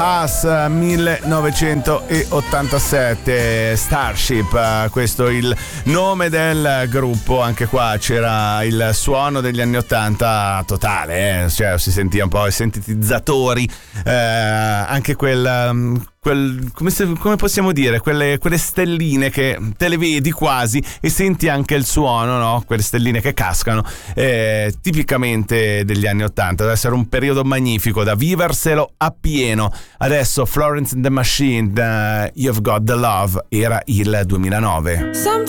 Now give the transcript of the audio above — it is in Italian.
Us 1987, Starship, questo è il nome del gruppo. Anche qua c'era il suono degli anni 80 totale, cioè si sentiva un po' i sintetizzatori, anche come possiamo dire, quelle stelline che te le vedi quasi e senti anche il suono, no? Quelle stelline che cascano, tipicamente degli anni 80. Deve essere un periodo magnifico da viverselo appieno. Adesso Florence and the Machine, You've Got the Love, era il 2009. Sometimes